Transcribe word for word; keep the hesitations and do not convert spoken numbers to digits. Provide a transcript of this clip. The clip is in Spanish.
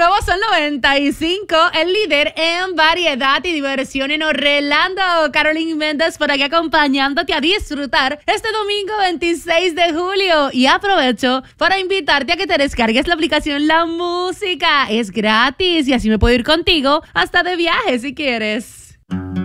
nuevo Sol noventa y cinco, el líder en variedad y diversión en Orlando. Carolyn Méndez por aquí acompañándote a disfrutar este domingo veintiséis de julio. Y aprovecho para invitarte a que te descargues la aplicación La Música. Es gratis y así me puedo ir contigo hasta de viaje si quieres.